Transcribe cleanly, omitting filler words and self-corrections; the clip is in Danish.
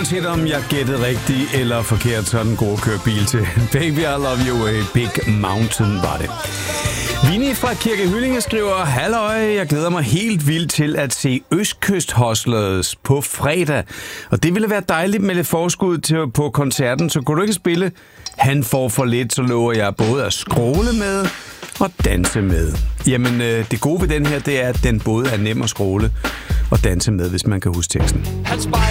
Uanset om jeg gættede rigtigt eller forkert, så er den gode at køre bil til. Baby, I love you, a big mountain var det. Vinnie fra Kirke Hyllinge skriver: Halløj, jeg glæder mig helt vildt til at se Østkyst Hustlers på fredag. Og det ville være dejligt med lidt forskud på koncerten, så kunne du ikke spille Han får for lidt, så lover jeg både at skråle med og danse med. Jamen, det gode ved den her, det er, at den både er nem at skråle og danse med, hvis man kan huske teksten. Han spejler